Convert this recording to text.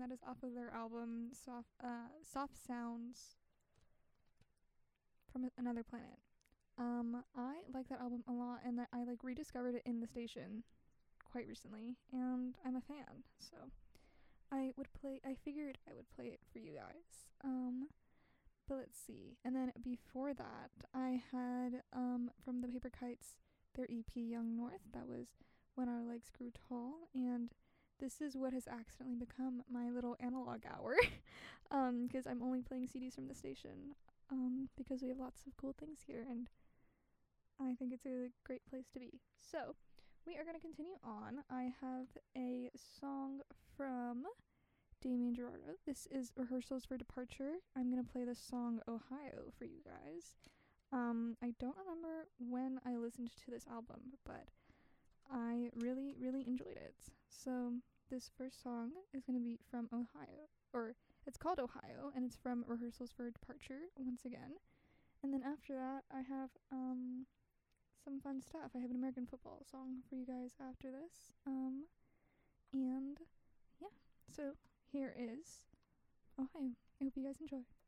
that is off of their album Soft Sounds from Another Planet. I like that album a lot, and that I like rediscovered it in the station quite recently, and I'm a fan. So I figured I would play it for you guys. But let's see. And then before that, I had from the Paper Kites their EP Young North. That was When Our Legs Grew Tall, and this is what has accidentally become my little analog hour. Because I'm only playing CDs from the station. Because we have lots of cool things here, and I think it's a great place to be. So we are going to continue on. I have a song from Damien Gerardo. This is Rehearsals for Departure. I'm going to play the song Ohio for you guys. I don't remember when I listened to this album, but I really, really enjoyed it. So this first song is going to be from Ohio, or it's called Ohio, and it's from Rehearsals for Departure once again. And then after that, I have some fun stuff. I have an American football song for you guys after this. And yeah, so here is Ohio. I hope you guys enjoy.